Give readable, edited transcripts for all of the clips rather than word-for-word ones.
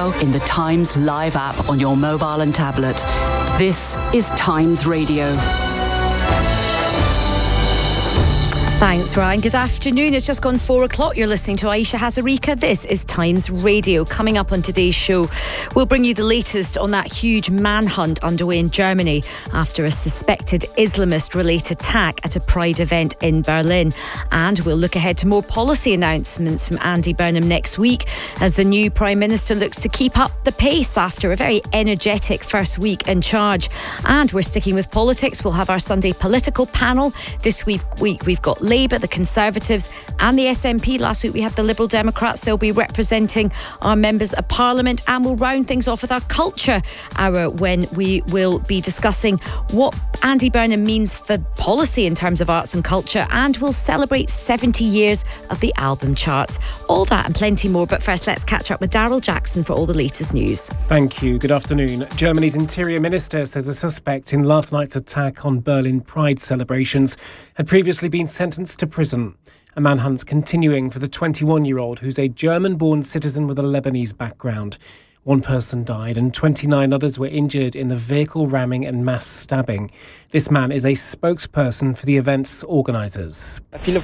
now in the Times Live app on your mobile and tablet. This is Times Radio. Thanks, Ryan. Good afternoon. It's just gone 4 o'clock. You're listening to Aisha Hazarika. This is Times Radio. Coming up on today's show, we'll bring you the latest on that huge manhunt underway in Germany after a suspected Islamist-related attack at a Pride event in Berlin. And we'll look ahead to more policy announcements from Andy Burnham next week as the new Prime Minister looks to keep up the pace after a very energetic first week in charge. And we're sticking with politics. We'll have our Sunday political panel. This week we've got Labour, the Conservatives and the SNP. Last week we had the Liberal Democrats. They'll be representing our members of Parliament, and we'll round things off with our Culture Hour when we will be discussing what Andy Burnham means for policy in terms of arts and culture, and we'll celebrate 70 years of the album charts. All that and plenty more, but first let's catch up with Daryl Jackson for all the latest news. Thank you. Good afternoon. Germany's Interior Minister says a suspect in last night's attack on Berlin Pride celebrations had previously been sentenced to prison. A manhunt's continuing for the 21-year-old who's a German-born citizen with a Lebanese background. One person died and 29 others were injured in the vehicle ramming and mass stabbing. This man is a spokesperson for the event's organisers. Many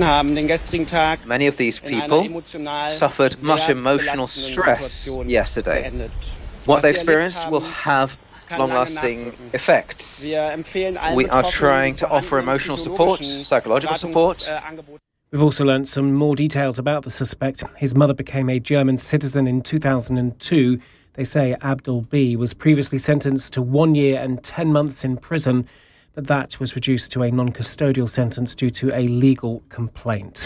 of these people suffered much emotional stress yesterday. What they experienced will have long-lasting effects. We are trying to offer emotional support, psychological support. We've also learnt some more details about the suspect. His mother became a German citizen in 2002. They say Abdul B was previously sentenced to 1 year and 10 months in prison, but that was reduced to a non-custodial sentence due to a legal complaint.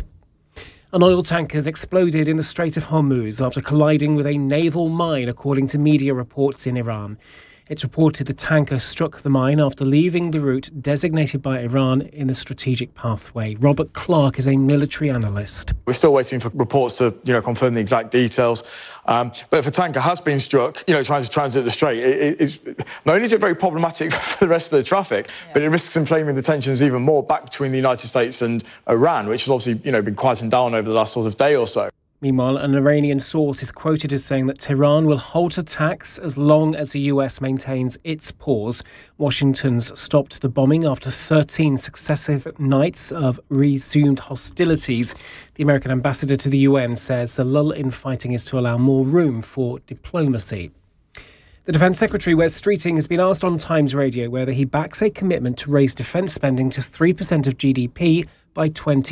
An oil tanker has exploded in the Strait of Hormuz after colliding with a naval mine, according to media reports in Iran. It's reported the tanker struck the mine after leaving the route designated by Iran in the strategic pathway. Robert Clark is a military analyst. We're still waiting for reports to, confirm the exact details. But if a tanker has been struck, trying to transit the strait, it's not only is it very problematic for the rest of the traffic, but it risks inflaming the tensions even more back between the United States and Iran, which has obviously, been quieting down over the last sort of day or so. Meanwhile, an Iranian source is quoted as saying that Tehran will halt attacks as long as the US maintains its pause. Washington's stopped the bombing after 13 successive nights of resumed hostilities. The American ambassador to the UN says the lull in fighting is to allow more room for diplomacy. The Defence Secretary, Wes Streeting, has been asked on Times Radio whether he backs a commitment to raise defence spending to 3% of GDP by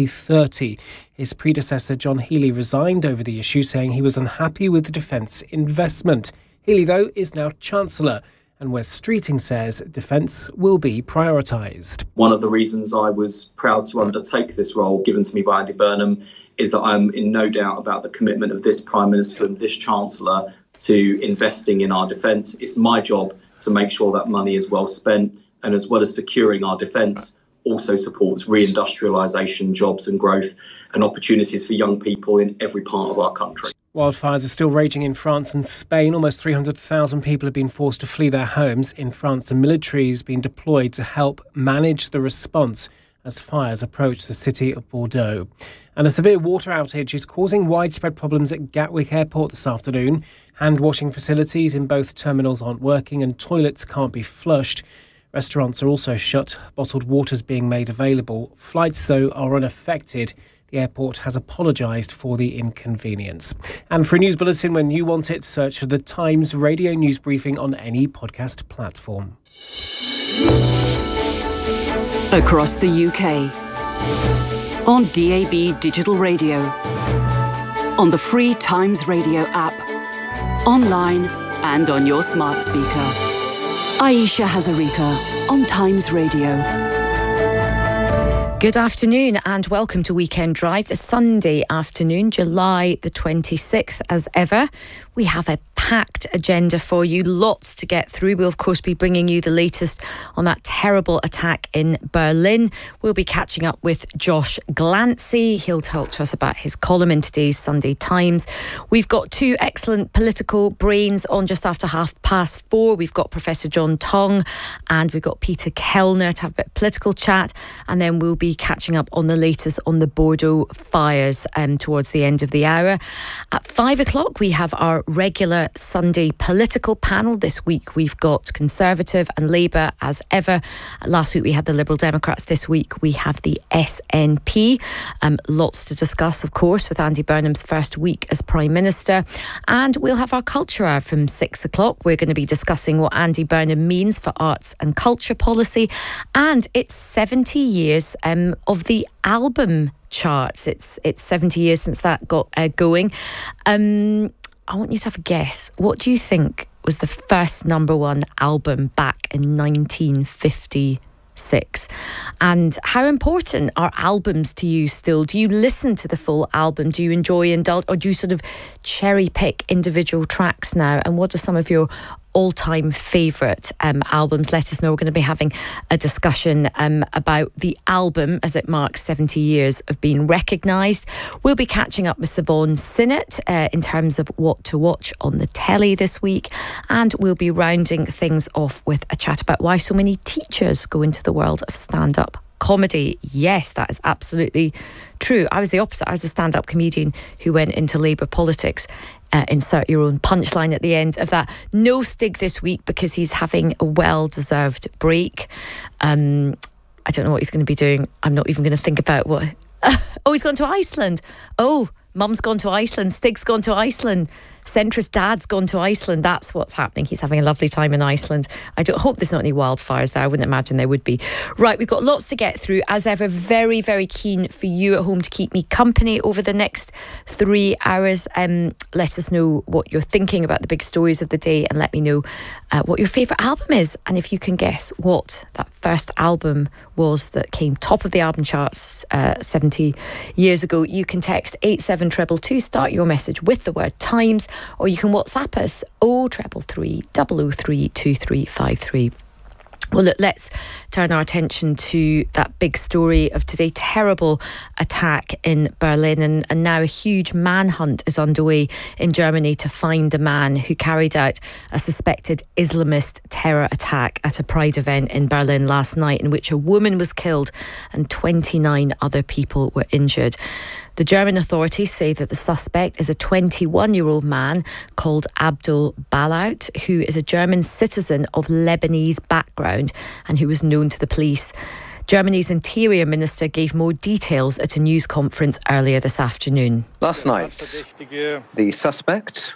2030. His predecessor, John Healey, resigned over the issue, saying he was unhappy with the defence investment. Healey, though, is now Chancellor, and Wes Streeting says defence will be prioritised. One of the reasons I was proud to undertake this role given to me by Andy Burnham is that I'm in no doubt about the commitment of this Prime Minister and this Chancellor to investing in our defence. It's my job to make sure that money is well spent, and as well as securing our defence, also supports reindustrialisation, jobs and growth and opportunities for young people in every part of our country. Wildfires are still raging in France and Spain. Almost 300,000 people have been forced to flee their homes. In France, the military has been deployed to help manage the response as fires approach the city of Bordeaux. And a severe water outage is causing widespread problems at Gatwick Airport this afternoon. Hand-washing facilities in both terminals aren't working and toilets can't be flushed. Restaurants are also shut, bottled water's being made available. Flights, though, are unaffected. The airport has apologised for the inconvenience. And for a news bulletin when you want it, search for the Times Radio News Briefing on any podcast platform. Across the UK, on DAB Digital Radio, on the free Times Radio app, online and on your smart speaker. Aisha Hazarika on Times Radio. Good afternoon and welcome to Weekend Drive, the Sunday afternoon, July the 26th. As ever, we have a packed agenda for you, lots to get through. We'll of course be bringing you the latest on that terrible attack in Berlin. We'll be catching up with Josh Glancy. He'll talk to us about his column in today's Sunday Times. We've got two excellent political brains on just after 4:30. We've got Professor John Tong and we've got Peter Kellner to have a bit of political chat, and then we'll be catching up on the latest on the Bordeaux fires towards the end of the hour. At 5 o'clock we have our regular Sunday political panel. This week we've got Conservative and Labour as ever. Last week we had the Liberal Democrats. This week we have the SNP. Lots to discuss, of course, with Andy Burnham's first week as Prime Minister. And we'll have our Culture Hour from 6 o'clock. We're going to be discussing what Andy Burnham means for arts and culture policy. And it's 70 years of the album charts. It's 70 years since that got going. I want you to have a guess. What do you think was the first number one album back in 1956? And how important are albums to you still? Do you listen to the full album? Do you enjoy or do you sort of cherry pick individual tracks now? And what are some of your all-time favourite albums? Let us know. We're going to be having a discussion about the album as it marks 70 years of being recognised. We'll be catching up with Siobhan Sinnott in terms of what to watch on the telly this week, and we'll be rounding things off with a chat about why so many teachers go into the world of stand-up comedy. Yes, that is absolutely true. I was the opposite. I was a stand-up comedian who went into Labour politics. Insert your own punchline at the end of that. No Stig this week because he's having a well-deserved break. I don't know what he's going to be doing. I'm not even going to think about what... Oh, he's gone to Iceland. Oh, Mum's gone to Iceland. Stig's gone to Iceland. Centrist Dad's gone to Iceland. That's what's happening. He's having a lovely time in Iceland. I don't hope there's not any wildfires there. I wouldn't imagine there would be. Right, we've got lots to get through. As ever, very, very keen for you at home to keep me company over the next 3 hours. Let us know what you're thinking about the big stories of the day, and let me know what your favourite album is. And if you can guess what that first album was that came top of the album charts 70 years ago, you can text 87222, start your message with the word Times, or you can WhatsApp us 0333 003 2353. Well, look, let's turn our attention to that big story of today. Terrible attack in Berlin, and now a huge manhunt is underway in Germany to find the man who carried out a suspected Islamist terror attack at a Pride event in Berlin last night, in which a woman was killed and 29 other people were injured. The German authorities say that the suspect is a 21-year-old man called Abdul Balaut, who is a German citizen of Lebanese background and who was known to the police. Germany's Interior Minister gave more details at a news conference earlier this afternoon. Last night, the suspect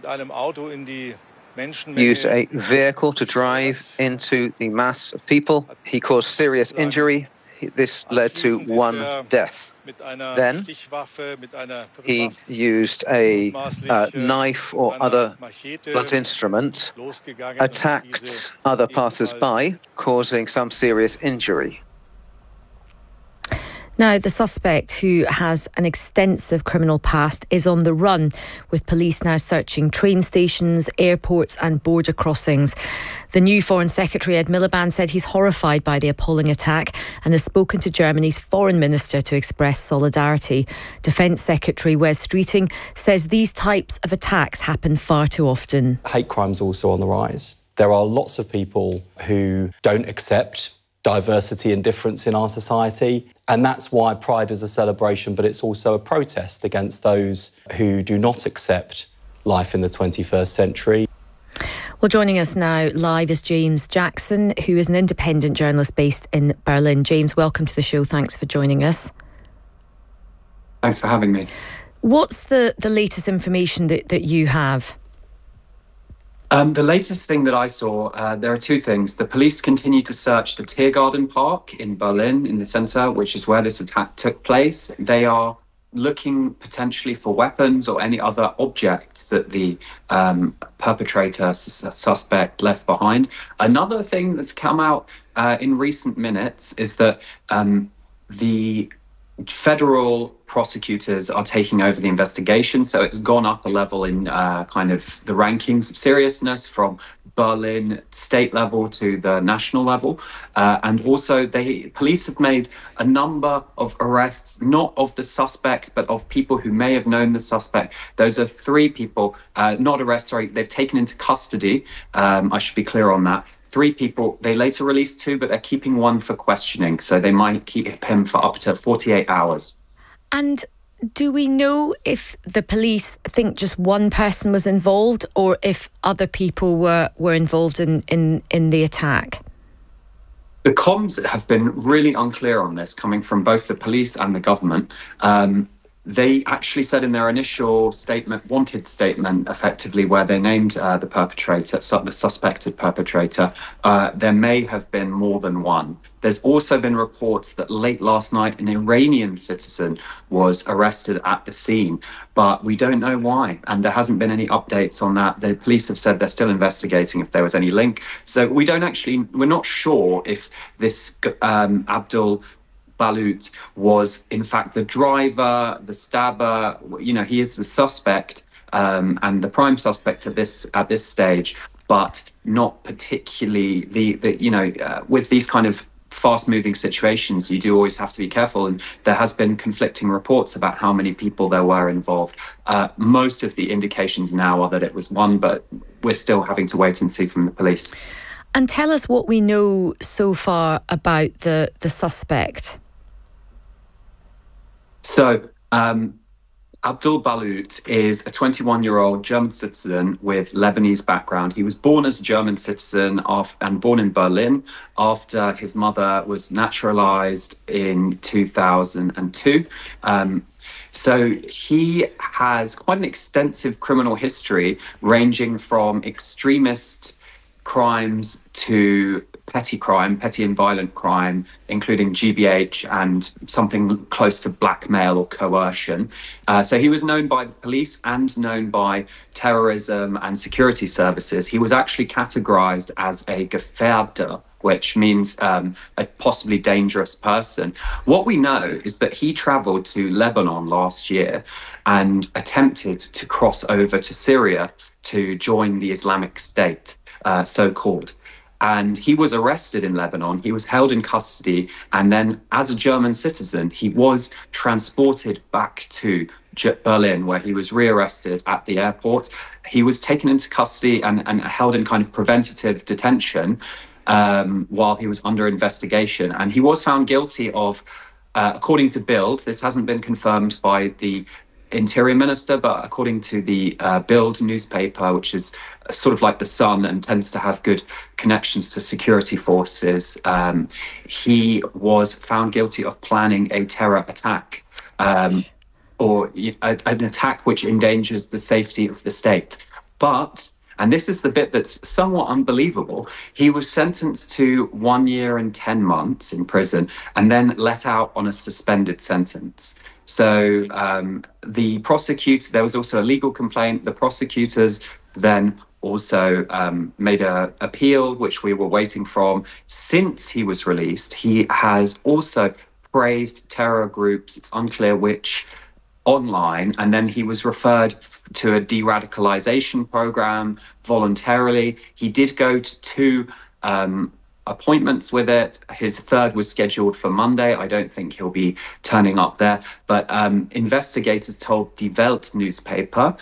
used a vehicle to drive into the mass of people. He caused serious injury. This led to one death. Then he used a knife or other blunt instrument, attacked other passers-by, causing some serious injury. Now, the suspect, who has an extensive criminal past, is on the run, with police now searching train stations, airports and border crossings. The new Foreign Secretary, Ed Miliband, said he's horrified by the appalling attack and has spoken to Germany's Foreign Minister to express solidarity. Defence Secretary Wes Streeting says these types of attacks happen far too often. Hate crime's also on the rise. There are lots of people who don't accept diversity and difference in our society. And that's why Pride is a celebration, but it's also a protest against those who do not accept life in the 21st century. Well, joining us now live is James Jackson, who is an independent journalist based in Berlin. James, welcome to the show. Thanks for joining us. Thanks for having me. What's the latest information that you have? The latest thing that I saw, there are two things. The police continue to search the Tiergarten Park in Berlin, in the centre, which is where this attack took place. They are looking potentially for weapons or any other objects that the perpetrator, suspect, left behind. Another thing that's come out in recent minutes is that the federal prosecutors are taking over the investigation, so it's gone up a level in kind of the rankings of seriousness from Berlin state level to the national level, and also police have made a number of arrests, not of the suspect but of people who may have known the suspect. Those are 3 people, not arrests, sorry, they've taken into custody. I should be clear on that. 3 people, they later released 2, but they're keeping 1 for questioning. So they might keep him for up to 48 hours. And do we know if the police think just one person was involved or if other people were involved in the attack? The comms have been really unclear on this, coming from both the police and the government. They actually said in their initial wanted statement, effectively, where they named the perpetrator, the suspected perpetrator, there may have been more than one. There's also been reports that late last night, an Iranian citizen was arrested at the scene, but we don't know why. And there hasn't been any updates on that. The police have said they're still investigating if there was any link. So we're not sure if this Abdul Balut was in fact the driver, the stabber. He is the suspect and the prime suspect at this stage, but not particularly with these kind of fast-moving situations, you do always have to be careful, and there has been conflicting reports about how many people there were involved. Most of the indications now are that it was one, but we're still having to wait and see from the police. And tell us what we know so far about the suspect. So, Abdul Balut is a 21-year-old German citizen with Lebanese background. He was born as a German citizen and born in Berlin after his mother was naturalized in 2002. So he has quite an extensive criminal history, ranging from extremist crimes to petty and violent crime, including GBH and something close to blackmail or coercion. So he was known by the police and known by terrorism and security services. He was actually categorized as a Gefährder, which means a possibly dangerous person. What we know is that he traveled to Lebanon last year and attempted to cross over to Syria to join the Islamic State, so-called. And he was arrested in Lebanon. He was held in custody. And then as a German citizen, he was transported back to Berlin, where he was rearrested at the airport. He was taken into custody and held in kind of preventative detention while he was under investigation. And he was found guilty of, according to Bild, this hasn't been confirmed by the Interior Minister, but according to the Bild newspaper, which is sort of like the Sun and tends to have good connections to security forces, he was found guilty of planning a terror attack or an attack which endangers the safety of the state. But, and this is the bit that's somewhat unbelievable, he was sentenced to 1 year and 10 months in prison and then let out on a suspended sentence. So the prosecutor, there was also a legal complaint. The prosecutors then also made an appeal, which we were waiting from. Since he was released, he has also praised terror groups, it's unclear which, online, and then he was referred to a de-radicalization program voluntarily. He did go to two appointments with it. His third was scheduled for Monday. I don't think he'll be turning up there. But investigators told Die Welt newspaper,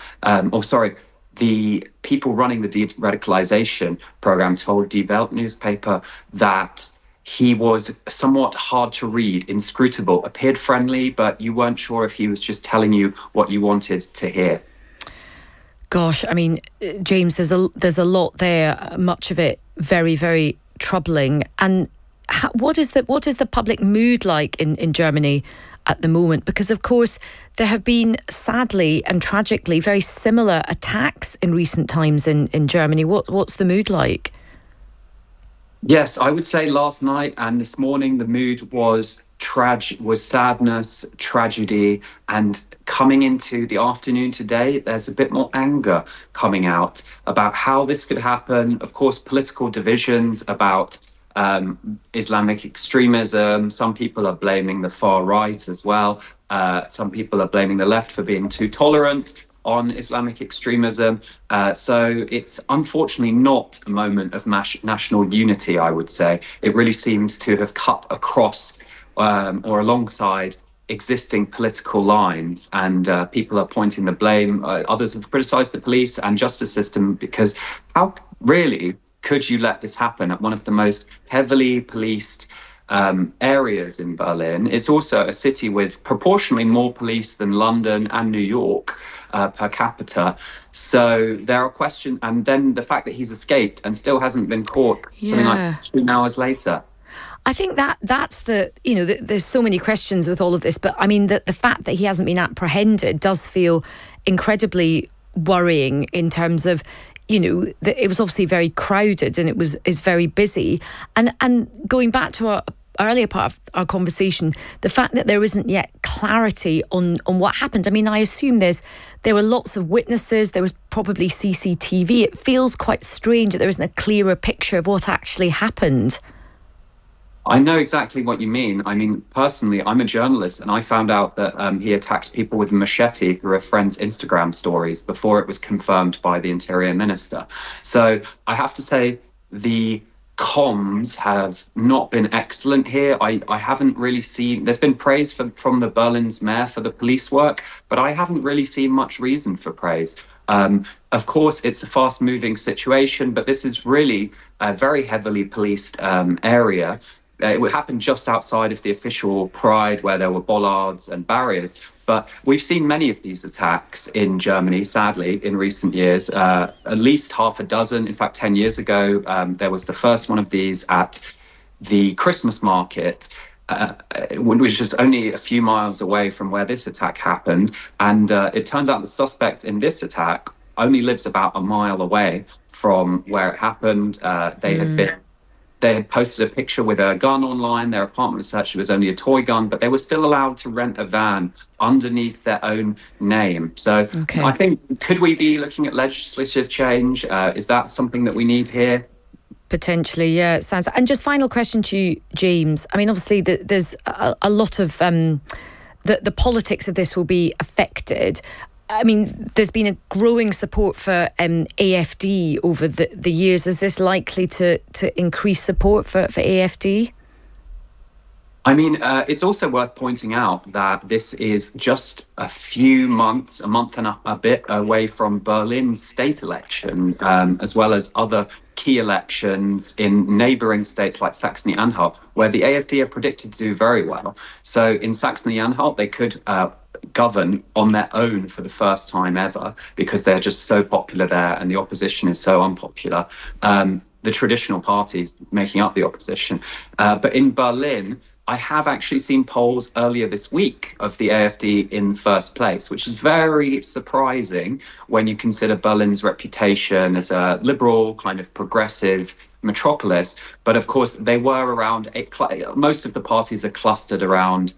the people running the de-radicalization program told Die Welt newspaper that he was somewhat hard to read, inscrutable, appeared friendly, but you weren't sure if he was just telling you what you wanted to hear. Gosh, I mean, James, there's a lot there, much of it very, very troubling. And what is the public mood like in Germany at the moment? Because, of course, there have been, sadly and tragically, very similar attacks in recent times in Germany. What's the mood like? Yes, I would say last night and this morning the mood was sadness, tragedy, and coming into the afternoon today, there's a bit more anger coming out about how this could happen. Of course, political divisions about Islamic extremism. Some people are blaming the far right as well. Some people are blaming the left for being too tolerant on Islamic extremism. So it's unfortunately not a moment of national unity, I would say. It really seems to have cut across or alongside existing political lines, and people are pointing the blame. Others have criticised the police and justice system, because how really could you let this happen at one of the most heavily policed areas in Berlin. It's also a city with proportionally more police than London and New York per capita. So there are questions, and then the fact that he's escaped and still hasn't been caught something like 16 hours later. I think that's there's so many questions with all of this, but I mean, the fact that he hasn't been apprehended does feel incredibly worrying in terms of, it was obviously very crowded and is very busy. And going back to our earlier part of our conversation, the fact that there isn't yet clarity on what happened. I mean, I assume there were lots of witnesses, there was probably CCTV. It feels quite strange that there isn't a clearer picture of what actually happened. I know exactly what you mean. I mean, personally, I'm a journalist, and I found out that he attacked people with a machete through a friend's Instagram stories before it was confirmed by the Interior Minister. So I have to say the comms have not been excellent here. I haven't really seen, there's been praise from the Berlin's mayor for the police work, but I haven't really seen much reason for praise. Of course, it's a fast-moving situation, but this is really a very heavily policed area. It would happen just outside of the official Pride, where there were bollards and barriers. But we've seen many of these attacks in Germany, sadly, in recent years, at least half a dozen. In fact, 10 years ago, there was the first one of these at the Christmas market, which is only a few miles away from where this attack happened. And it turns out the suspect in this attack only lives about a mile away from where it happened. They had posted a picture with a gun online. Their apartment was searched. It was only a toy gun, but they were still allowed to rent a van underneath their own name. So I think, could we be looking at legislative change? Is that something that we need here? Potentially, yeah, it sounds. And just final question to you, James. I mean, obviously, there's a lot of the politics of this will be affected. I mean, there's been a growing support for AFD over the years. Is this likely to increase support for AFD? I mean, it's also worth pointing out that this is just a month and a bit away from Berlin's state election, as well as other key elections in neighbouring states like Saxony-Anhalt, where the AFD are predicted to do very well. So in Saxony-Anhalt, they could govern on their own for the first time ever, because they're just so popular there and the opposition is so unpopular. The traditional parties making up the opposition. But in Berlin, I have actually seen polls earlier this week of the AFD in first place, which is very surprising when you consider Berlin's reputation as a liberal, kind of progressive metropolis. But of course, they were around, most of the parties are clustered around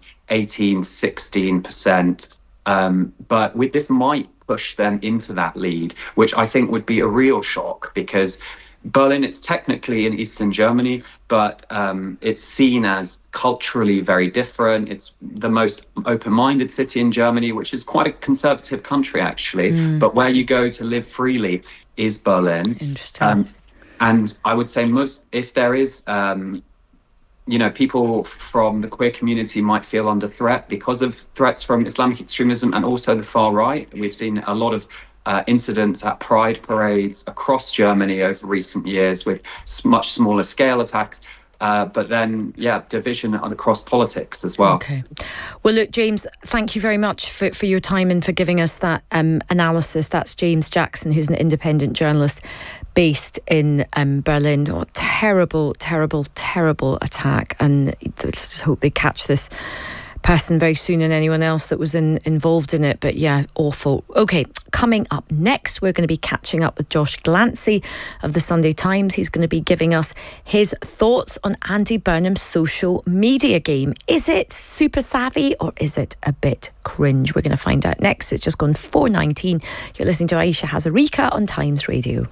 16%. But this might push them into that lead, which I think would be a real shock, because Berlin, it's technically in Eastern Germany, but it's seen as culturally very different. It's the most open-minded city in Germany, which is quite a conservative country, actually. But where you go to live freely is Berlin. Interesting. And I would say if there is, people from the queer community might feel under threat because of threats from Islamic extremism and also the far right. We've seen a lot of incidents at pride parades across Germany over recent years with much smaller scale attacks. But then, division across politics as well. Okay. Well, look, James, thank you very much for your time and for giving us that analysis. That's James Jackson, who's an independent journalist based in Berlin. Oh, terrible, terrible, terrible attack. And let's just hope they catch this person very soon and anyone else that was involved in it. But yeah, awful. Okay, coming up next, we're going to be catching up with Josh Glancy of the Sunday Times. He's going to be giving us his thoughts on Andy Burnham's social media game. Is it super savvy or is it a bit cringe? We're going to find out next. It's just gone 4:19. You're listening to Aisha Hazarika on Times Radio.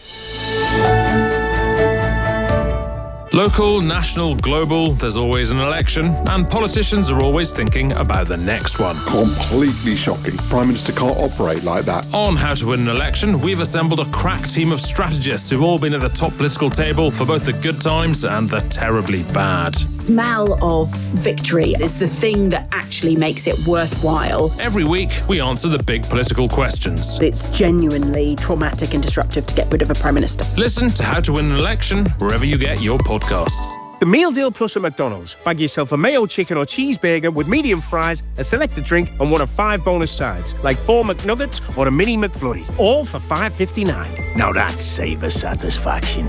Local, national, global, there's always an election, and politicians are always thinking about the next one. Completely shocking. Prime Minister can't operate like that. On How to Win an Election, we've assembled a crack team of strategists who've all been at the top political table for both the good times and the terribly bad. Smell of victory is the thing that actually makes it worthwhile. Every week, we answer the big political questions. It's genuinely traumatic and disruptive to get rid of a Prime Minister. Listen to How to Win an Election wherever you get your podcasts. The Meal Deal Plus at McDonald's. Bag yourself a mayo chicken or cheeseburger with medium fries, a selected drink and one of 5 bonus sides, like 4 McNuggets or a mini McFlurry, all for $5.59. Now that's saver satisfaction.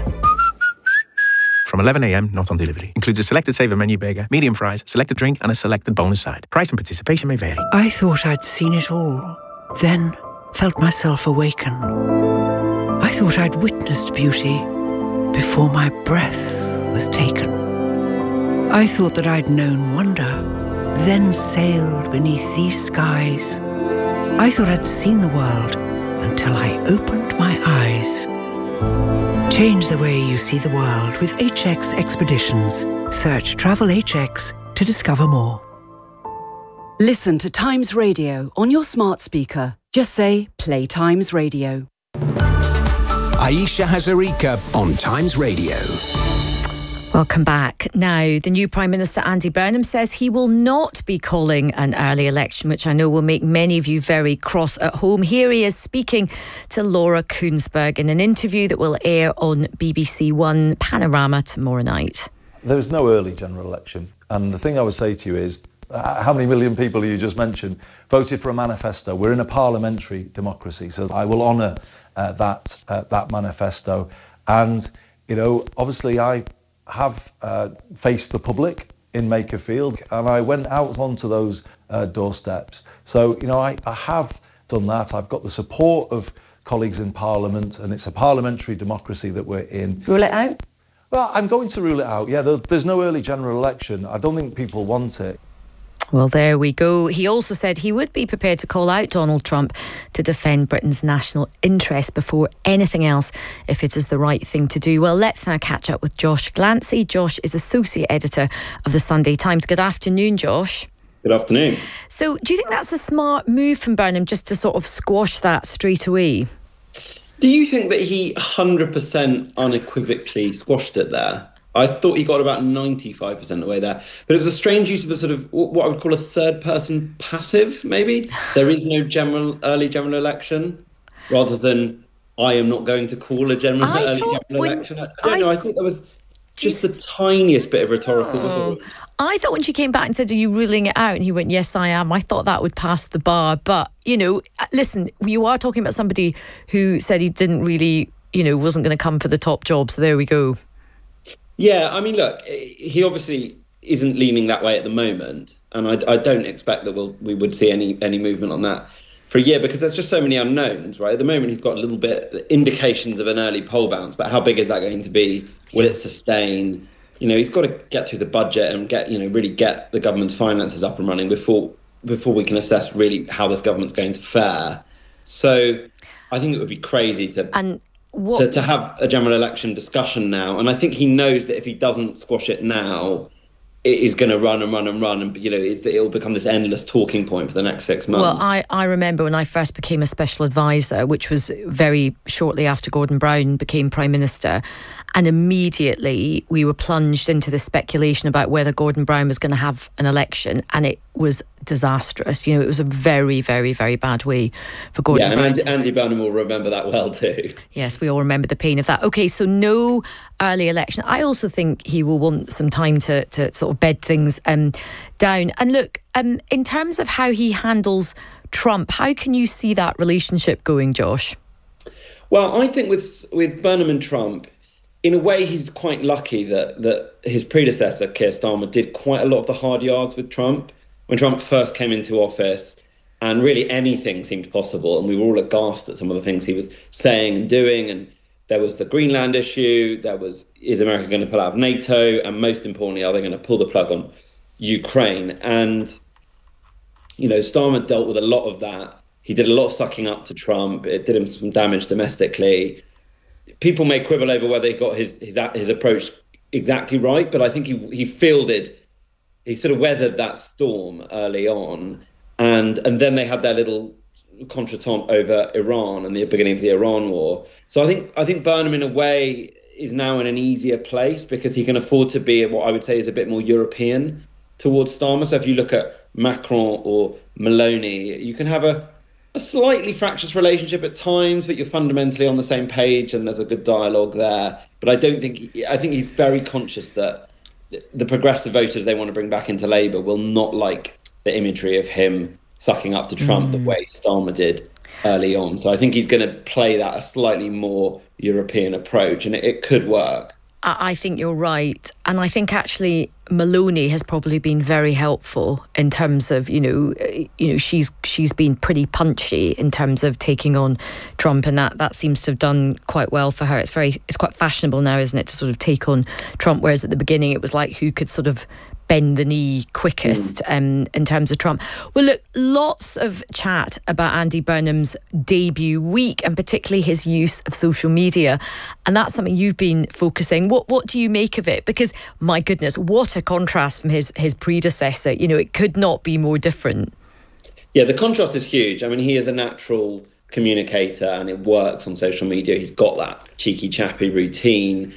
From 11 a.m, not on delivery. Includes a selected saver menu burger, medium fries, selected drink and a selected bonus side. Price and participation may vary. I thought I'd seen it all, then felt myself awaken. I thought I'd witnessed beauty before my breath was taken. I thought that I'd known wonder, then sailed beneath these skies. I thought I'd seen the world until I opened my eyes. Change the way you see the world with HX Expeditions. Search Travel HX to discover more. Listen to Times Radio on your smart speaker. Just say, play Times Radio. Aisha Hazarika on Times Radio. Welcome back. Now, the new Prime Minister Andy Burnham says he will not be calling an early election, which I know will make many of you very cross at home. Here he is speaking to Laura Kuenssberg in an interview that will air on BBC One Panorama tomorrow night. There is no early general election. And the thing I would say to you is, how many million people you just mentioned voted for a manifesto? We're in a parliamentary democracy, so I will honour that manifesto. And, you know, obviously I have faced the public in Makerfield, and I went out onto those doorsteps. So, you know, I have done that. I've got the support of colleagues in Parliament, and it's a parliamentary democracy that we're in. Rule it out? Well, I'm going to rule it out, yeah. There's no early general election. I don't think people want it. Well, there we go. He also said he would be prepared to call out Donald Trump to defend Britain's national interest before anything else if it is the right thing to do. Well, let's now catch up with Josh Glancy. Josh is Associate Editor of the Sunday Times. Good afternoon, Josh. Good afternoon. So do you think that's a smart move from Burnham, just to sort of squash that straight away? Do you think that he 100% unequivocally squashed it there? I thought he got about 95% of the way there. But it was a strange use of a sort of what I would call a third-person passive, maybe. There is no early general election, rather than I am not going to call a early general election. I don't know. I think there was just the tiniest bit of rhetorical wiggle room. I thought when she came back and said, are you ruling it out? And he went, yes, I am. I thought that would pass the bar. But, you know, listen, you are talking about somebody who said he didn't really, you know, wasn't going to come for the top job. So there we go. Yeah, I mean, look, he obviously isn't leaning that way at the moment, and I don't expect that we would see any movement on that for a year, because there's just so many unknowns, right? At the moment, he's got a little bit indications of an early poll bounce, but how big is that going to be? Will it sustain? You know, he's got to get through the budget and really get the government's finances up and running before we can assess really how this government's going to fare. So I think it would be crazy to have a general election discussion now. And I think he knows that if he doesn't squash it now, it is going to run and run and run. And, you know, it'll become this endless talking point for the next 6 months. Well, I remember when I first became a special advisor, which was very shortly after Gordon Brown became Prime Minister. And immediately we were plunged into the speculation about whether Gordon Brown was going to have an election. And it was disastrous. You know, it was a very, very, very bad way for Gordon Brown. Yeah, and Andy Burnham will remember that well too. Yes, we all remember the pain of that. OK, so no early election. I also think he will want some time to sort of bed things down. And look, in terms of how he handles Trump, how can you see that relationship going, Josh? Well, I think with Burnham and Trump, in a way, he's quite lucky that his predecessor, Keir Starmer, did quite a lot of the hard yards with Trump. When Trump first came into office, and really anything seemed possible, and we were all aghast at some of the things he was saying and doing. And there was the Greenland issue, there was, is America going to pull out of NATO? And most importantly, are they going to pull the plug on Ukraine? And, you know, Starmer dealt with a lot of that. He did a lot of sucking up to Trump. It did him some damage domestically. People may quibble over whether he got his approach exactly right, but I think he sort of weathered that storm early on, and then they had their little contretemps over Iran and the beginning of the Iran war. So I think Burnham, in a way, is now in an easier place because he can afford to be what I would say is a bit more European towards Starmer. So if you look at Macron or Meloni, you can have a slightly fractious relationship at times, but you're fundamentally on the same page and there's a good dialogue there. But I think he's very conscious that, the progressive voters they want to bring back into Labour will not like the imagery of him sucking up to Trump the way Starmer did early on. So I think he's going to play that a slightly more European approach, and it could work. I think you're right. And I think actually Maloney has probably been very helpful in terms of, she's been pretty punchy in terms of taking on Trump, and that seems to have done quite well for her. It's quite fashionable now, isn't it, to sort of take on Trump, whereas at the beginning it was like who could sort of bend the knee quickest in terms of Trump. Well, look, lots of chat about Andy Burnham's debut week and particularly his use of social media. And that's something you've been focusing. What do you make of it? Because, my goodness, what a contrast from his predecessor. It could not be more different. Yeah, the contrast is huge. I mean, he is a natural communicator and it works on social media. He's got that cheeky, chappy routine.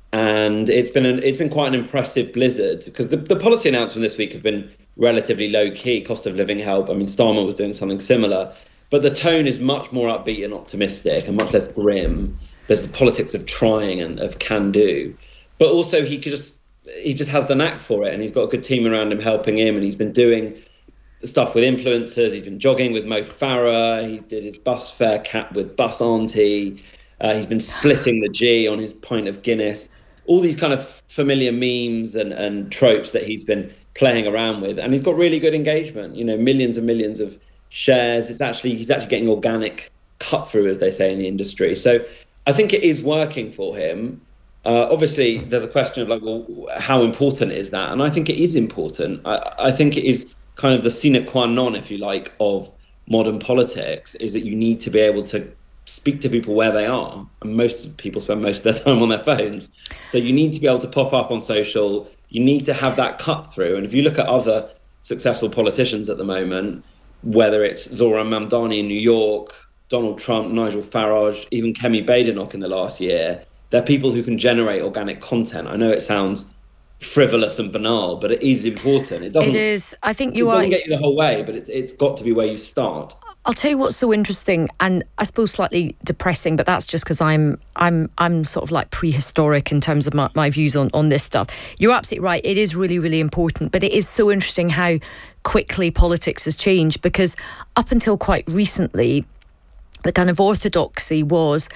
And it's been quite an impressive blizzard because the policy announcements this week have been relatively low key, cost of living help. I mean, Starmer was doing something similar, but the tone is much more upbeat and optimistic and much less grim. There's the politics of trying and of can do, but also he just has the knack for it, and he's got a good team around him helping him, and he's been doing stuff with influencers. He's been jogging with Mo Farah. He did his bus fare cap with Bus Auntie. He's been splitting the G on his pint of Guinness. All these kind of familiar memes and tropes that he's been playing around with. And he's got really good engagement, millions and millions of shares. He's actually getting organic cut through, as they say in the industry. So I think it is working for him. Obviously, there's a question of how important is that? And I think it is important. I think it is kind of the sine qua non, if you like, of modern politics, is that you need to be able to speak to people where they are, and most people spend most of their time on their phones. So you need to be able to pop up on social. You need to have that cut through. And if you look at other successful politicians at the moment, whether it's Zoran Mamdani in New York, Donald Trump, Nigel Farage, even Kemi Badenoch in the last year, they're people who can generate organic content. I know it sounds frivolous and banal, but it is important. It is. I think you are. It doesn't get you the whole way, but it's got to be where you start. I'll tell you what's so interesting, and I suppose slightly depressing, but that's just because I'm sort of like prehistoric in terms of my views on this stuff. You're absolutely right. It is really, really important, but it is so interesting how quickly politics has changed, because up until quite recently, the kind of orthodoxy was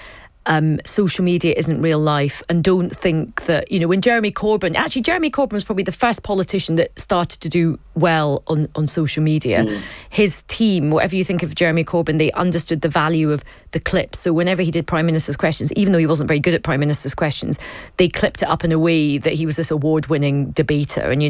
social media isn't real life, and don't think that, when Jeremy Corbyn was probably the first politician that started to do well on social media. His team, whatever you think of Jeremy Corbyn, they understood the value of the clips. So whenever he did Prime Minister's Questions, even though he wasn't very good at Prime Minister's Questions, they clipped it up in a way that he was this award-winning debater, and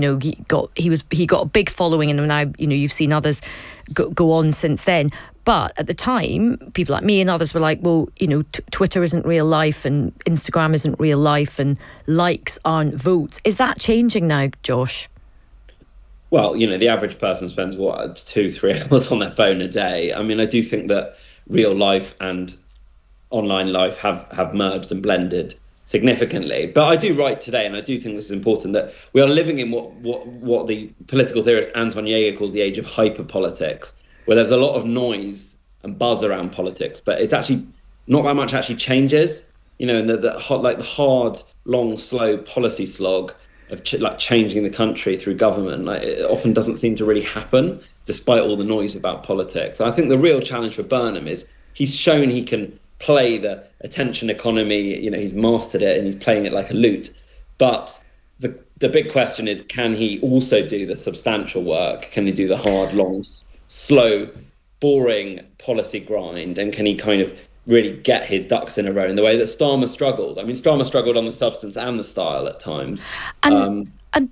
he got a big following, and now you've seen others go on since then. But at the time, people like me and others were like, well, Twitter isn't real life and Instagram isn't real life and likes aren't votes. Is that changing now, Josh? Well, the average person spends, 2-3 hours on their phone a day. I mean, I do think that real life and online life have merged and blended significantly. But I do write today, and I do think this is important, that we are living in what the political theorist Anton Jaeger calls the age of hyperpolitics, where there's a lot of noise and buzz around politics, but it's actually not that much actually changes, and the hard, long, slow policy slog of changing the country through government, it often doesn't seem to really happen, despite all the noise about politics. And I think the real challenge for Burnham is he's shown he can play the attention economy, he's mastered it and he's playing it like a lute. But the big question is, can he also do the substantial work? Can he do the hard, long, slow, boring policy grind, and can he kind of really get his ducks in a row in the way that Starmer struggled? I mean, Starmer struggled on the substance and the style at times. And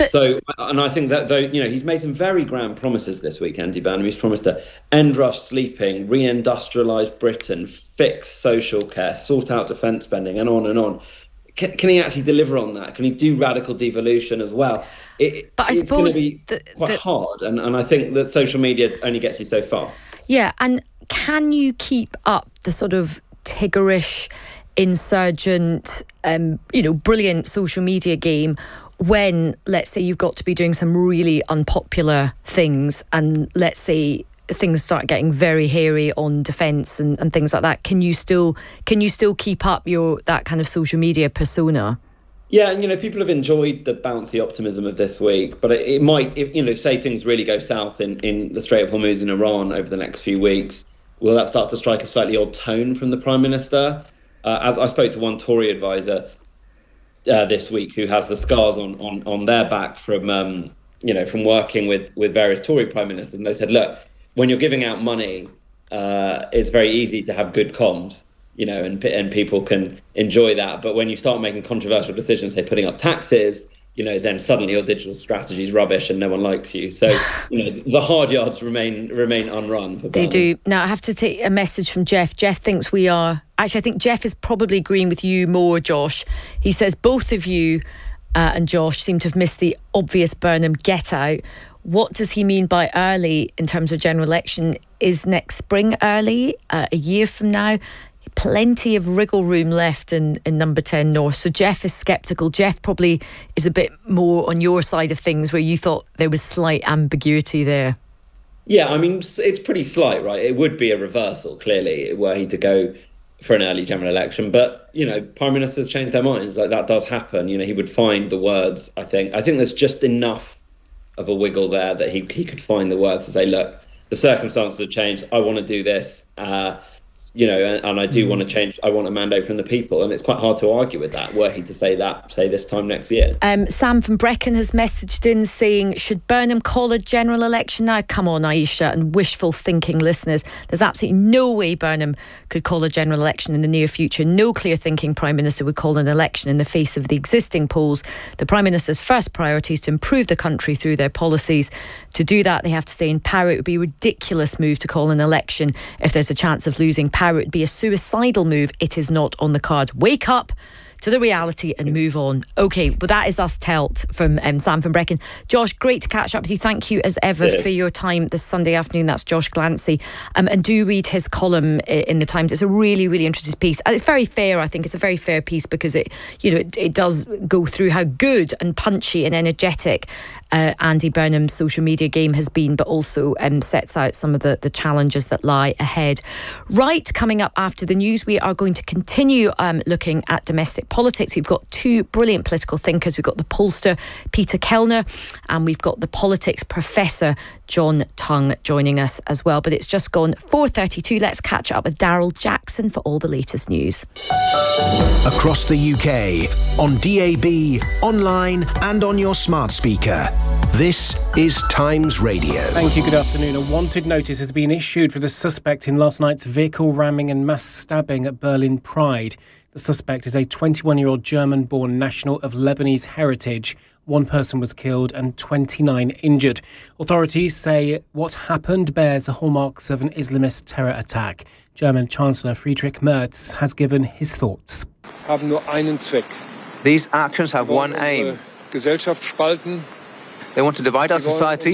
I think that, though, he's made some very grand promises this week, Andy Burnham. He's promised to end rough sleeping, re-industrialise Britain, fix social care, sort out defence spending, and on and on. Can he actually deliver on that? Can he do radical devolution as well? But I suppose it's going to be quite hard, and I think that social media only gets you so far. Yeah, and can you keep up the sort of Tiggerish, insurgent, brilliant social media game when, let's say, you've got to be doing some really unpopular things, and let's say things start getting very hairy on defence and things like that? Can you still keep up that kind of social media persona? Yeah, and people have enjoyed the bouncy optimism of this week, but it might, say things really go south in the Strait of Hormuz in Iran over the next few weeks, will that start to strike a slightly odd tone from the Prime Minister? As I spoke to one Tory advisor this week who has the scars on their back from working with various Tory Prime Ministers, and they said, look, when you're giving out money, it's very easy to have good comms. And people can enjoy that. But when you start making controversial decisions, say putting up taxes, then suddenly your digital strategy is rubbish and no one likes you. So, the hard yards remain unrun for Burnham. They do. Now, I have to take a message from Jeff. Jeff thinks we are... Actually, I think Jeff is probably agreeing with you more, Josh. He says both of you and Josh seem to have missed the obvious Burnham get out. What does he mean by early in terms of general election? Is next spring early? A year from now? Plenty of wriggle room left in number 10 North. So Jeff is sceptical. Jeff probably is a bit more on your side of things, where you thought there was slight ambiguity there. Yeah, I mean, it's pretty slight, right? It would be a reversal, clearly, were he to go for an early general election. But, Prime Ministers change their minds. Like, that does happen. He would find the words, I think. I think there's just enough of a wiggle there that he could find the words to say, look, the circumstances have changed. I want to do this. And I do want to change. I want a mandate from the people, and it's quite hard to argue with that. Were he to say that, say this time next year. Sam from Brecon has messaged in saying, should Burnham call a general election now? Come on, Aisha and wishful thinking listeners. There's absolutely no way Burnham could call a general election in the near future. No clear thinking Prime Minister would call an election in the face of the existing polls. The Prime Minister's first priority is to improve the country through their policies. To do that, they have to stay in power. It would be a ridiculous move to call an election if there's a chance of losing power. It would be a suicidal move. It is not on the cards. Wake up to the reality and move on. OK, but that is us telt from Sam from Brecon. Josh, great to catch up with you. Thank you as ever for your time this Sunday afternoon. That's Josh Glancy. And do read his column in the Times. It's a really, really interesting piece. And it's very fair, I think. It's a very fair piece because it does go through how good and punchy and energetic Andy Burnham's social media game has been, but also sets out some of the challenges that lie ahead. Right, coming up after the news, we are going to continue looking at domestic politics. We've got two brilliant political thinkers. We've got the pollster Peter Kellner, and we've got the politics professor John Tongue joining us as well. But it's just gone 4:32. Let's catch up with Daryl Jackson for all the latest news. Across the UK, on DAB, online and on your smart speaker. This is Times Radio. Thank you, good afternoon. A wanted notice has been issued for the suspect in last night's vehicle ramming and mass stabbing at Berlin Pride. The suspect is a 21-year-old German-born national of Lebanese heritage. One person was killed and 29 injured. Authorities say what happened bears the hallmarks of an Islamist terror attack. German Chancellor Friedrich Merz has given his thoughts. These actions have one aim. They want to divide our society.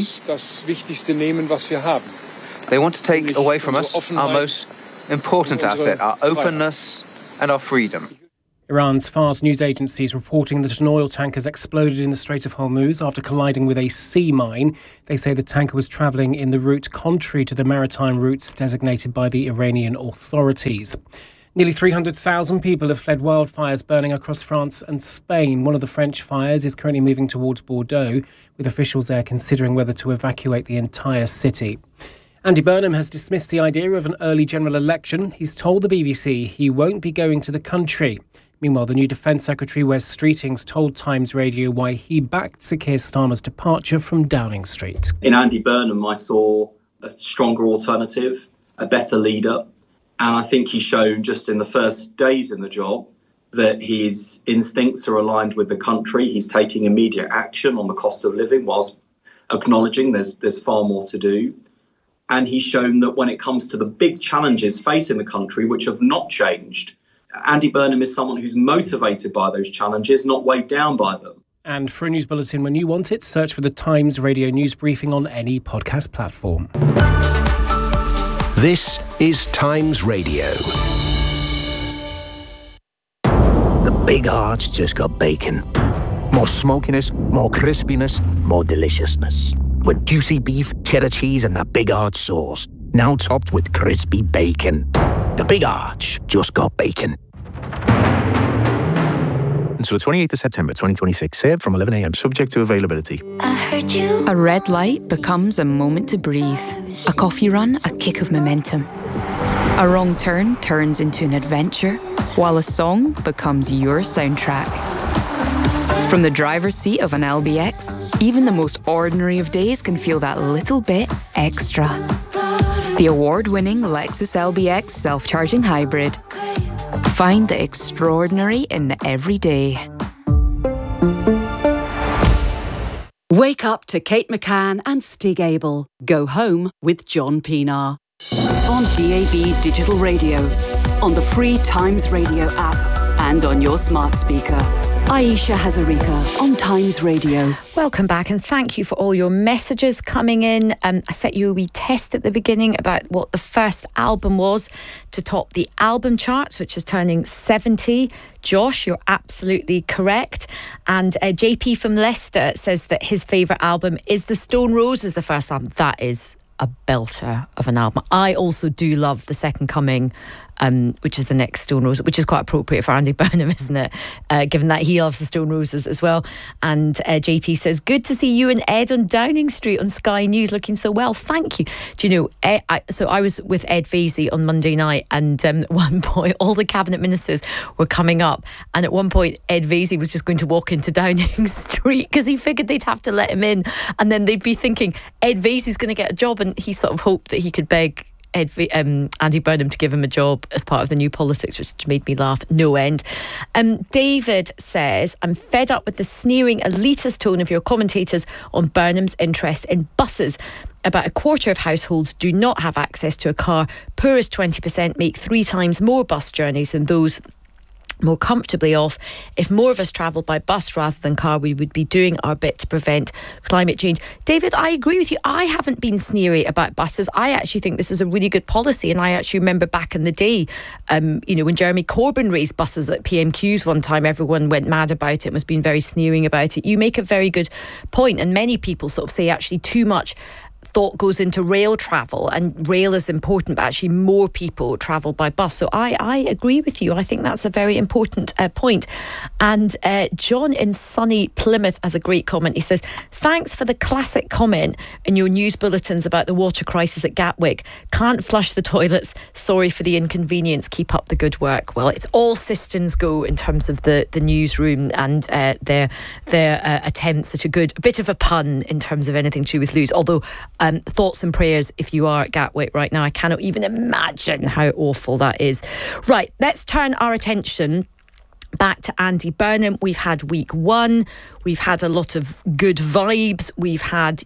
They want to take away from us our most important asset, our openness and our freedom. Iran's Fars news agency is reporting that an oil tanker has exploded in the Strait of Hormuz after colliding with a sea mine. They say the tanker was travelling in the route contrary to the maritime routes designated by the Iranian authorities. Nearly 300,000 people have fled wildfires burning across France and Spain. One of the French fires is currently moving towards Bordeaux, with officials there considering whether to evacuate the entire city. Andy Burnham has dismissed the idea of an early general election. He's told the BBC he won't be going to the country. Meanwhile, the new Defence Secretary Wes Streetings told Times Radio why he backed Sir Keir Starmer's departure from Downing Street. In Andy Burnham, I saw a stronger alternative, a better leader. And I think he's shown just in the first days in the job that his instincts are aligned with the country. He's taking immediate action on the cost of living whilst acknowledging there's far more to do. And he's shown that when it comes to the big challenges facing the country, which have not changed, Andy Burnham is someone who's motivated by those challenges, not weighed down by them. And for a news bulletin when you want it, search for the Times Radio News Briefing on any podcast platform. This is Times Radio. The Big Arch just got bacon. More smokiness, more crispiness, more deliciousness. With juicy beef, cheddar cheese and the Big Arch sauce. Now topped with crispy bacon. The Big Arch just got bacon. until the 28th of September 2026. Served from 11 a.m. Subject to availability. I heard you. A red light becomes a moment to breathe. A coffee run, a kick of momentum. A wrong turn turns into an adventure, while a song becomes your soundtrack. From the driver's seat of an LBX, even the most ordinary of days can feel that little bit extra. The award-winning Lexus LBX self-charging hybrid. Find the extraordinary in the everyday. Wake up to Kate McCann and Stig Abel. Go home with John Pienaar. On DAB Digital Radio, on the free Times Radio app, and on your smart speaker. Aisha Hazarika on Times Radio. Welcome back, and thank you for all your messages coming in. I set you a wee test at the beginning about what the first album was to top the album charts, which is turning 70. Josh, you're absolutely correct. And JP from Leicester says that his favourite album is The Stone Roses, the first album. That is a belter of an album. I also do love The Second Coming, which is the next Stone Roses, which is quite appropriate for Andy Burnham, isn't it? Given that he loves the Stone Roses as well. And JP says, good to see you and Ed on Downing Street on Sky News, looking so well. Thank you. Do you know, so I was with Ed Vaizey on Monday night, and at one point all the cabinet ministers were coming up, and at one point Ed Vaizey was just going to walk into Downing Street because he figured they'd have to let him in, and then they'd be thinking Ed Vaizey's going to get a job, and he sort of hoped that he could beg Andy Burnham to give him a job as part of the New Politics, which made me laugh no end. David says, I'm fed up with the sneering elitist tone of your commentators on Burnham's interest in buses. About a quarter of households do not have access to a car. Poorest 20% make 3 times more bus journeys than those more comfortably off. If more of us travelled by bus rather than car, we would be doing our bit to prevent climate change. David, I agree with you. I haven't been sneery about buses. I actually think this is a really good policy, and I actually remember back in the day, when Jeremy Corbyn raised buses at PMQs one time, everyone went mad about it and was being very sneering about it. You make a very good point, and many people sort of say actually too much thought goes into rail travel, and rail is important, but actually more people travel by bus. So I agree with you. I think that's a very important point. And John in sunny Plymouth has a great comment. He says, thanks for the classic comment in your news bulletins about the water crisis at Gatwick. Can't flush the toilets. Sorry for the inconvenience. Keep up the good work. Well, it's all systems go in terms of the newsroom and their attempts at a bit of a pun in terms of anything to do with Lewes. Although thoughts and prayers if you are at Gatwick right now. I cannot even imagine how awful that is. Right, let's turn our attention back to Andy Burnham. We've had week 1. We've had a lot of good vibes. We've had,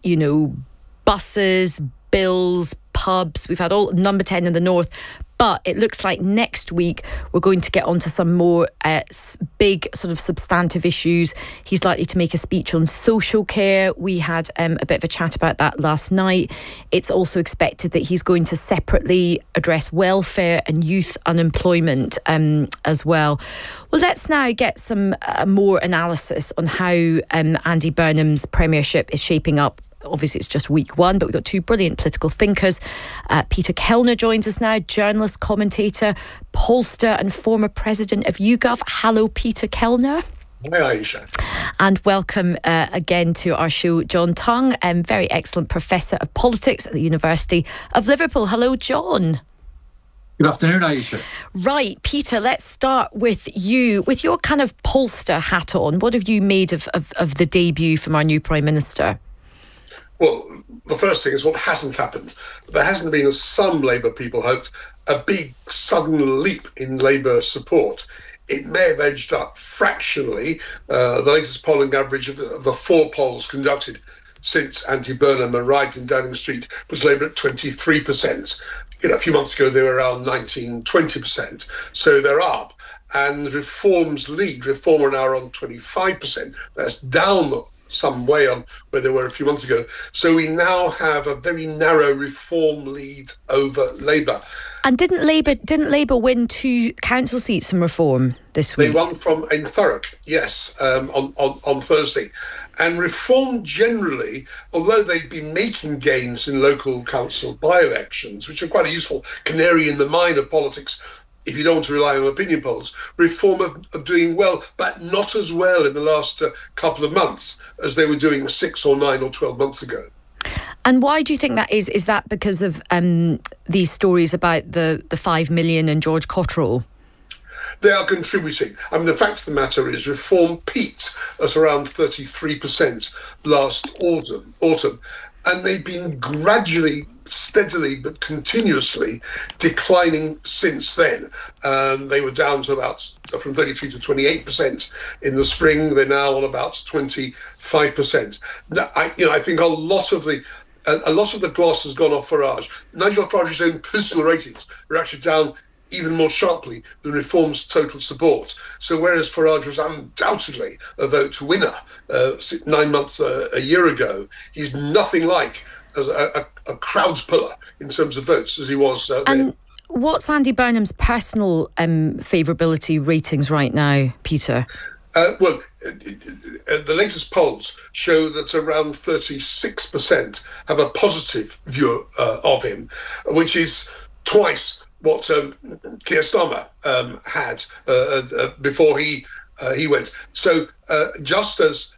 buses, bills, pubs. We've had all number 10 in the north. But it looks like next week we're going to get onto some more big sort of substantive issues. He's likely to make a speech on social care. We had a bit of a chat about that last night. It's also expected that he's going to separately address welfare and youth unemployment as well. Well, let's now get some more analysis on how Andy Burnham's premiership is shaping up. Obviously, it's just week 1, but we've got 2 brilliant political thinkers. Peter Kellner joins us now, journalist, commentator, pollster and former president of YouGov. Hello, Peter Kellner. Hi, Aisha. And welcome again to our show, John Tongue, very excellent professor of politics at the University of Liverpool. Hello, John. Good afternoon, Aisha. Right, Peter, let's start with you. With your kind of pollster hat on, what have you made of the debut from our new Prime Minister? Well, the first thing is what hasn't happened. There hasn't been, as some Labour people hoped, a big sudden leap in Labour support. It may have edged up fractionally. The latest polling average of the 4 polls conducted since Andy Burnham arrived in Downing Street was Labour at 23%. A few months ago, they were around 19-20%. So they're up. And Reform's lead, Reform are now on 25%. That's down some way on where they were a few months ago. So we now have a very narrow Reform lead over Labour. And didn't Labour win 2 council seats from Reform this week? They won in Thurrock, yes, on Thursday. And Reform generally, although they've been making gains in local council by-elections, which are quite a useful canary in the mine of politics, if you don't want to rely on opinion polls, Reform are doing well, but not as well in the last couple of months as they were doing 6 or 9 or 12 months ago. And why do you think that is? Is that because of these stories about the 5 million and George Cotterill? They are contributing. I mean, the fact of the matter is Reform peaked at around 33% last autumn, and they've been gradually, steadily, but continuously declining since then. They were down to about from 33 to 28% in the spring. They're now on about 25%. Now, I think a lot of the gloss has gone off Farage. Nigel Farage's own personal ratings are actually down even more sharply than Reform's total support. So whereas Farage was undoubtedly a vote winner 9 months, a year ago, he's nothing like a crowd puller in terms of votes as he was then. What's Andy Burnham's personal favourability ratings right now, Peter? Well, the latest polls show that around 36% have a positive view of him, which is twice what Keir Starmer had before he went. So just as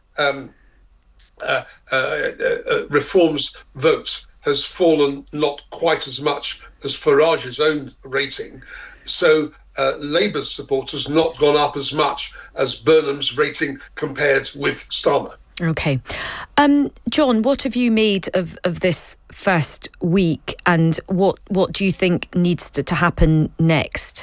Reform's vote has fallen not quite as much as Farage's own rating, so Labour's support has not gone up as much as Burnham's rating compared with Starmer. Okay. John, what have you made of this first week, and what do you think needs to happen next?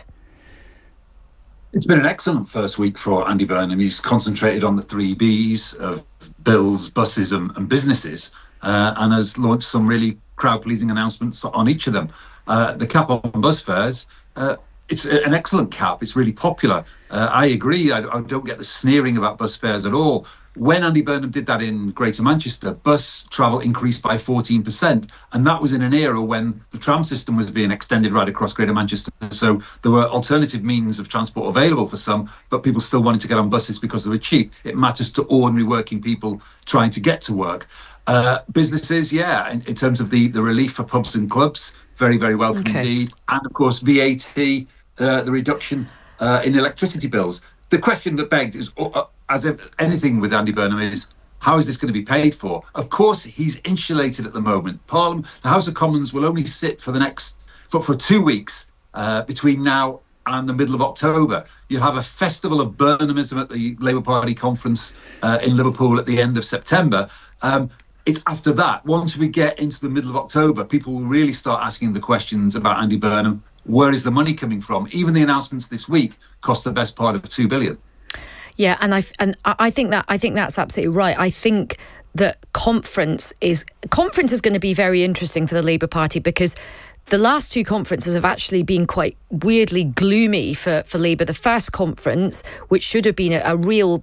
It's been an excellent first week for Andy Burnham. He's concentrated on the 3 Bs of bills, buses and businesses, and has launched some really crowd-pleasing announcements on each of them. The cap on bus fares, it's an excellent cap. It's really popular. I agree. I don't get the sneering about bus fares at all. When Andy Burnham did that in Greater Manchester, bus travel increased by 14%, and that was in an era when the tram system was being extended right across Greater Manchester. So there were alternative means of transport available for some, but people still wanted to get on buses because they were cheap. It matters to ordinary working people trying to get to work. Businesses, in terms of the relief for pubs and clubs, very, very welcome indeed. And of course, VAT, the reduction in electricity bills. The question that begged is, as if anything with Andy Burnham, is how is this going to be paid for? Of course, he's insulated at the moment. Parliament, the House of Commons will only sit for for 2 weeks between now and the middle of October. You have a festival of Burnhamism at the Labour Party conference in Liverpool at the end of September. It's after that, once we get into the middle of October, people will really start asking the questions about Andy Burnham. Where is the money coming from? Even the announcements this week cost the best part of $2 billion. Yeah, and I think that's absolutely right. I think that conference is going to be very interesting for the Labour Party, because the last 2 conferences have actually been quite weirdly gloomy for Labour. The first conference, which should have been a real,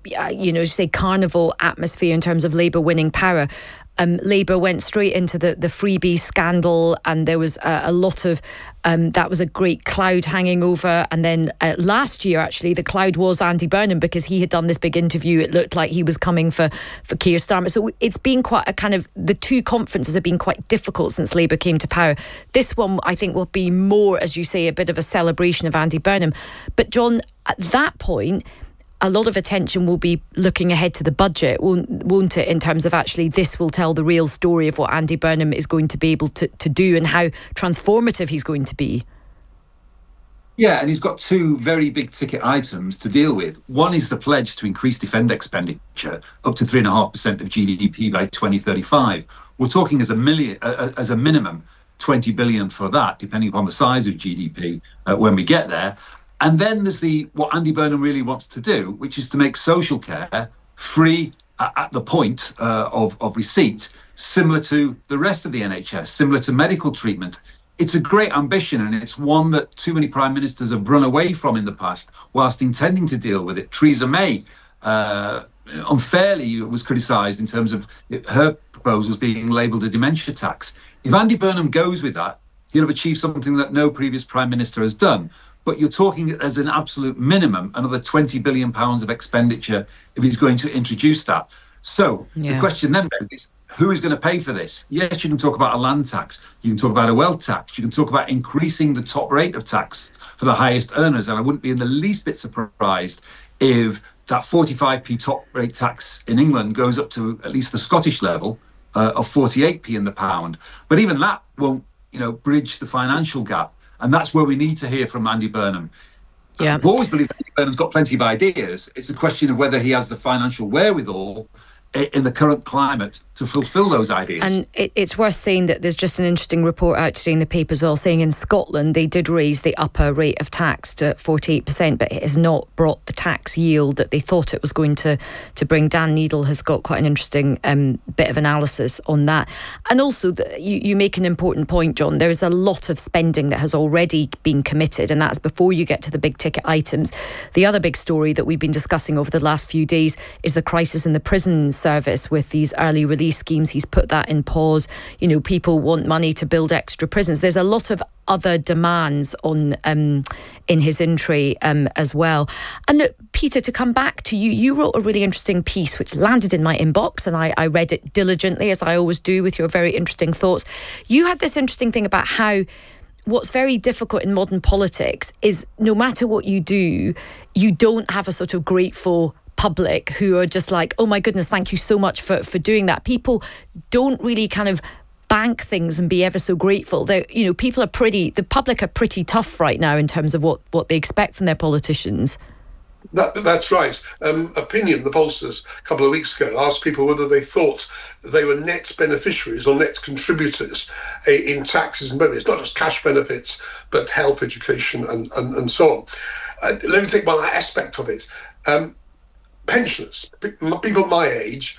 carnival atmosphere in terms of Labour winning power, Labour went straight into the freebie scandal, and there was a lot of that was a great cloud hanging over. And then last year, actually, the cloud was Andy Burnham, because he had done this big interview. It looked like he was coming for Keir Starmer. So it's been quite a kind of, the 2 conferences have been quite difficult since Labour came to power. This one, I think, will be more, as you say, a bit of a celebration of Andy Burnham. But John, at that point, a lot of attention will be looking ahead to the budget, won't it, in terms of actually this will tell the real story of what Andy Burnham is going to be able to do and how transformative he's going to be. Yeah, and he's got 2 very big ticket items to deal with. One is the pledge to increase defence expenditure up to 3.5% of GDP by 2035. We're talking as a minimum 20 billion for that, depending upon the size of GDP when we get there. And then there's what Andy Burnham really wants to do, which is to make social care free at the point of receipt, similar to the rest of the NHS, similar to medical treatment. It's a great ambition, and it's one that too many prime ministers have run away from in the past whilst intending to deal with it. Theresa May unfairly was criticised in terms of her proposals being labelled a dementia tax. If Andy Burnham goes with that, he'll have achieved something that no previous prime minister has done. But you're talking as an absolute minimum, another £20 billion of expenditure if he's going to introduce that. So the question then is, who is going to pay for this? Yes, you can talk about a land tax. You can talk about a wealth tax. You can talk about increasing the top rate of tax for the highest earners. And I wouldn't be in the least bit surprised if that 45p top rate tax in England goes up to at least the Scottish level of 48p in the pound. But even that won't, bridge the financial gap. And that's where we need to hear from Andy Burnham. Yeah. I've always believed Andy Burnham's got plenty of ideas. It's a question of whether he has the financial wherewithal in the current climate to fulfil those ideas. And it's worth saying that there's just an interesting report out today in the paper as well, saying in Scotland they did raise the upper rate of tax to 48%, but it has not brought the tax yield that they thought it was going to bring. Dan Needle has got quite an interesting bit of analysis on that. And also, you make an important point, John. There is a lot of spending that has already been committed, and that's before you get to the big ticket items. The other big story that we've been discussing over the last few days is the crisis in the prison service with these early release schemes. He's put that in pause. People want money to build extra prisons. There's a lot of other demands on in his entry as well. And look, Peter, to come back to you, you wrote a really interesting piece which landed in my inbox, and I read it diligently, as I always do, with your very interesting thoughts. You had this interesting thing about how what's very difficult in modern politics is no matter what you do, you don't have a sort of grateful public who are just like, oh my goodness, thank you so much for doing that. People don't really kind of bank things and be ever so grateful. The public are pretty tough right now in terms of what they expect from their politicians. That's right. Opinion, the pollsters, a couple of weeks ago, asked people whether they thought they were net beneficiaries or net contributors in taxes and benefits, not just cash benefits, but health, education, and so on. Let me take one aspect of it. Pensioners, people my age,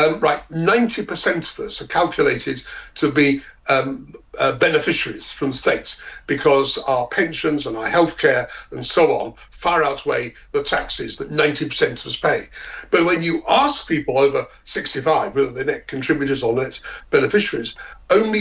90% of us are calculated to be beneficiaries from the state because our pensions and our healthcare and so on far outweigh the taxes that 90% of us pay. But when you ask people over 65 whether they're net contributors or net beneficiaries, only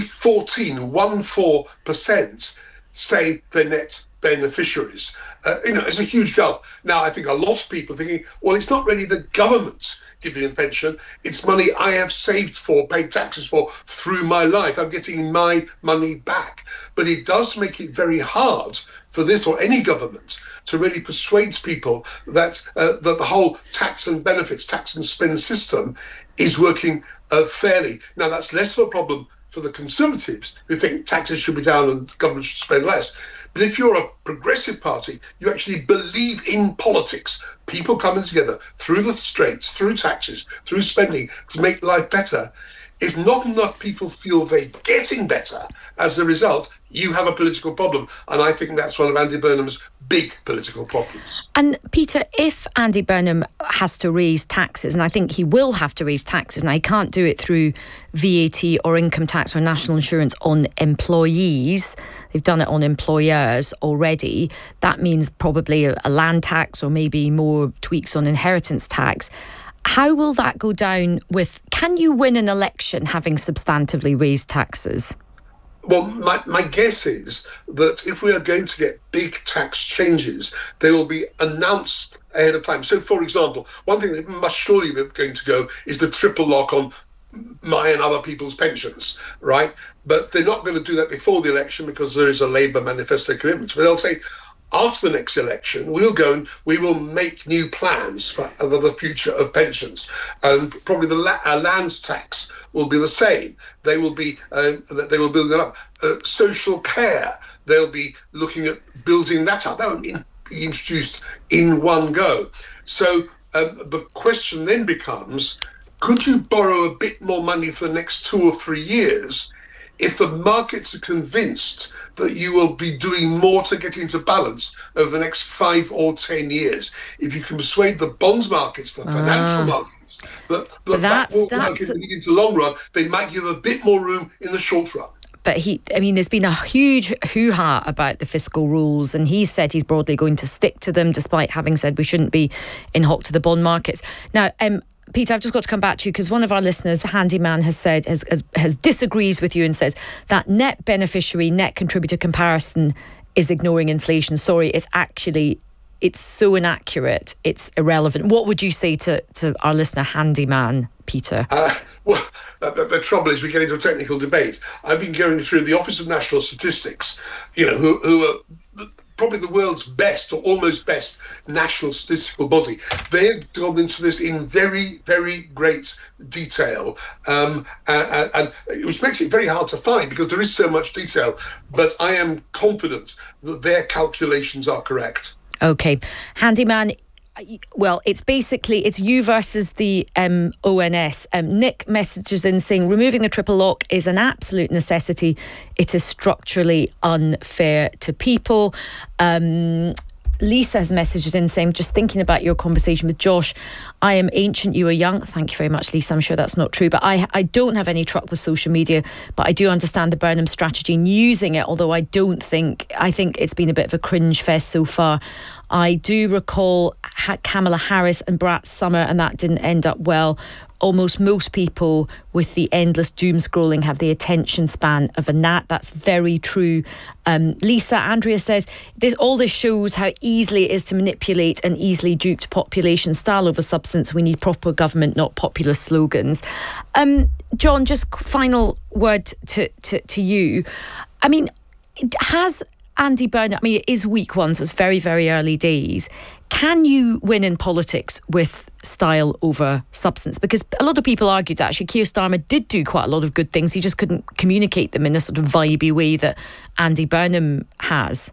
14% say they're net beneficiaries. It's a huge gulf. Now, I think a lot of people are thinking, well, it's not really the government giving me the pension. It's money I have saved for, paid taxes for through my life. I'm getting my money back. But it does make it very hard for this or any government to really persuade people that the whole tax and benefits, tax and spend system is working fairly. Now, that's less of a problem for the Conservatives, who think taxes should be down and government should spend less. But if you're a progressive party, you actually believe in politics, people coming together through the straits, through taxes, through spending to make life better. If not enough people feel they're getting better as a result, you have a political problem. And I think that's one of Andy Burnham's big political problems. And Peter, if Andy Burnham has to raise taxes, and I think he will have to raise taxes, and he can't do it through VAT or income tax or national insurance on employees, they've done it on employers already, that means probably a land tax or maybe more tweaks on inheritance tax. How will that go down can you win an election having substantively raised taxes? Well, my guess is that if we are going to get big tax changes, they will be announced ahead of time. So, for example, one thing that must surely be going to go is the triple lock on my and other people's pensions, right? But they're not going to do that before the election because there is a Labour manifesto commitment. But they'll say, after the next election, we will make new plans for the future of pensions. And probably the land tax will be the same. They will build it up. Social care, they'll be looking at building that up. That will be introduced in one go. So the question then becomes, could you borrow a bit more money for the next 2 or 3 years if the markets are convinced that you will be doing more to get into balance over the next 5 or 10 years? If you can persuade the bonds markets, the financial markets, that will work in the long run, they might give a bit more room in the short run. But there's been a huge hoo-ha about the fiscal rules, and he said he's broadly going to stick to them, despite having said we shouldn't be in hock to the bond markets. Now, Peter, I've just got to come back to you because one of our listeners, Handyman, has said has disagrees with you and says that net beneficiary, net contributor comparison is ignoring inflation. Sorry, it's so inaccurate, it's irrelevant. What would you say to our listener, Handyman, Peter? Well, the trouble is we get into a technical debate. I've been going through the Office of National Statistics, who are probably the world's best or almost best national statistical body. They've gone into this in very, very great detail, and which makes it very hard to find because there is so much detail. But I am confident that their calculations are correct. Okay. Handyman, well, it's you versus the ONS. Nick messages in saying removing the triple lock is an absolute necessity. It is structurally unfair to people. Lisa has messaged in saying, just thinking about your conversation with Josh, I am ancient, you are young. Thank you very much, Lisa. I'm sure that's not true, but I don't have any truck with social media, but I do understand the Burnham strategy in using it, although I think it's been a bit of a cringe fest so far. I do recall Kamala Harris and Brad Summer, and that didn't end up well. Almost most people with the endless doom scrolling have the attention span of a gnat. That's very true. Lisa, Andrea says, all this shows how easily it is to manipulate an easily duped population. Style over substance. We need proper government, not populist slogans. John, just final word to you. I mean, has Andy Burnham, it is week one, so it's very, very early days. Can you win in politics with style over substance? Because a lot of people argued that actually Keir Starmer did do quite a lot of good things. He just couldn't communicate them in a sort of vibey way that Andy Burnham has.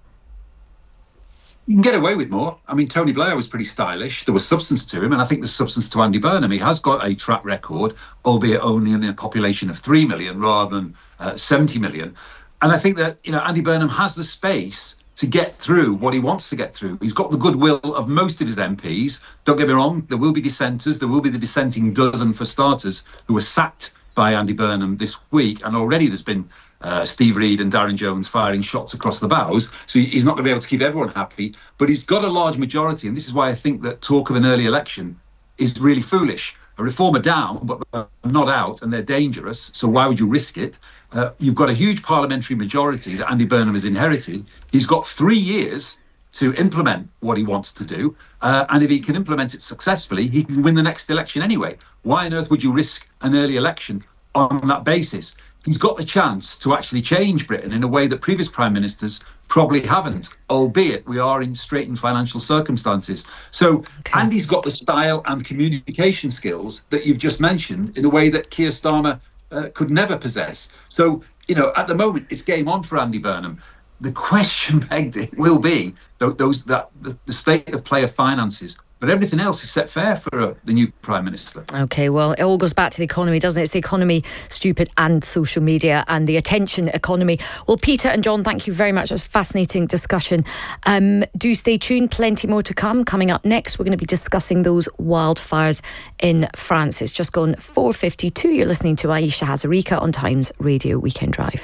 You can get away with more. Tony Blair was pretty stylish. There was substance to him, and I think there's substance to Andy Burnham. He has got a track record, albeit only in a population of 3 million rather than 70 million. And I think that, Andy Burnham has the space to get through what he wants to get through. He's got the goodwill of most of his MPs. Don't get me wrong, there will be dissenters. There will be the dissenting dozen, for starters, who were sacked by Andy Burnham this week. And already there's been Steve Reid and Darren Jones firing shots across the bows. So he's not going to be able to keep everyone happy. But he's got a large majority. And this is why I think that talk of an early election is really foolish. A Reform are down, but they're not out, and they're dangerous. So why would you risk it? You've got a huge parliamentary majority that Andy Burnham has inherited. He's got 3 years to implement what he wants to do. And if he can implement it successfully, he can win the next election anyway. Why on earth would you risk an early election on that basis? He's got the chance to actually change Britain in a way that previous prime ministers probably haven't, albeit we are in straitened financial circumstances. So Andy's got the style and communication skills that you've just mentioned in a way that Keir Starmer could never possess. So, at the moment, it's game on for Andy Burnham. The question begged will be the state of play of finances. But everything else is set fair for the new Prime Minister. OK, well, it all goes back to the economy, doesn't it? It's the economy, stupid, and social media and the attention economy. Well, Peter and John, thank you very much. It was a fascinating discussion. Do stay tuned. Plenty more to come. Coming up next, we're going to be discussing those wildfires in France. It's just gone 4:52. You're listening to Aisha Hazarika on Times Radio Weekend Drive.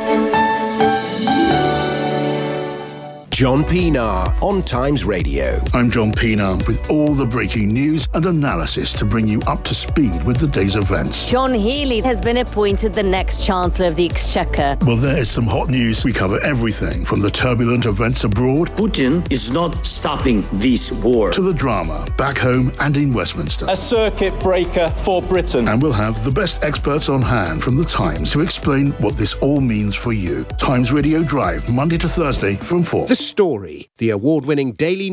John Pienaar on Times Radio. I'm John Pienaar with all the breaking news and analysis to bring you up to speed with the day's events. John Healey has been appointed the next Chancellor of the Exchequer. Well, there is some hot news. We cover everything from the turbulent events abroad. Putin is not stopping this war. To the drama back home and in Westminster. A circuit breaker for Britain. And we'll have the best experts on hand from the Times to explain what this all means for you. Times Radio Drive, Monday to Thursday from 4. The Story, the award-winning daily